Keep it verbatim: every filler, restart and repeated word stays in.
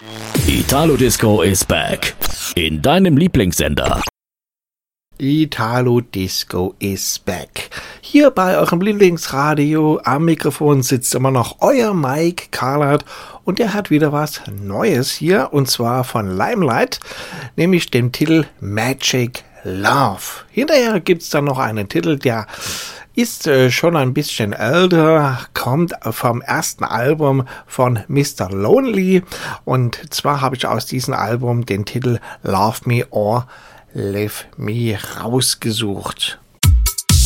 Italo Disco is back. In deinem Lieblingssender. Italo Disco is back. Hier bei eurem Lieblingsradio am Mikrofon sitzt immer noch euer Mike Karlert und der hat wieder was Neues hier und zwar von Limelight, nämlich dem Titel Magic Love. Hinterher gibt's dann noch einen Titel, der ist äh, schon ein bisschen älter, kommt vom ersten Album von Mister Lonely und zwar habe ich aus diesem Album den Titel Love Me or Leave Me rausgesucht.